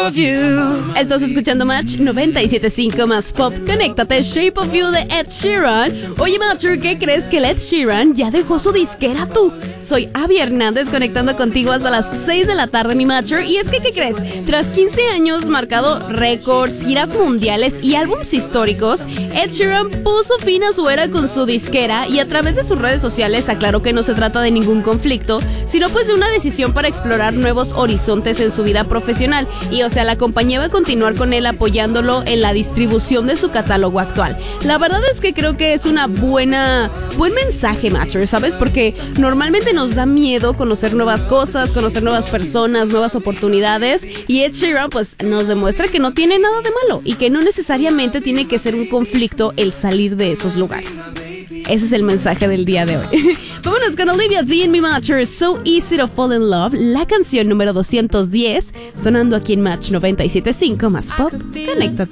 of You. Estás escuchando Match 97.5 más Pop. Conéctate, Shape of You de Ed Sheeran. Oye, Matcher, ¿qué crees que el Ed Sheeran ya dejó su disquera tú? Soy Abby Hernández conectando contigo hasta las 6 de la tarde, mi Matcher. Y es que, ¿qué crees? Tras 15 años marcado récords, giras mundiales y álbumes históricos, Ed Sheeran puso fin a su era con su disquera y a través de sus redes sociales aclaró que no se trata de ningún conflicto, sino pues de una decisión para explorar nuevos horizontes en su vida profesional. Y o sea, la compañía va a continuar con él apoyándolo en la distribución de su catálogo actual. La verdad es que creo que es buen mensaje, Matcher, ¿sabes? Porque normalmente nos da miedo conocer nuevas cosas, conocer nuevas personas, nuevas oportunidades, y Ed Sheeran pues nos demuestra que no tiene nada de malo y que no necesariamente tiene que ser un conflicto el salir de esos lugares. Ese es el mensaje del día de hoy. Vámonos con Olivia D en mi Matcher, So Easy to Fall in Love, la canción número 210, sonando aquí en Match 97.5 más Pop. Conéctate.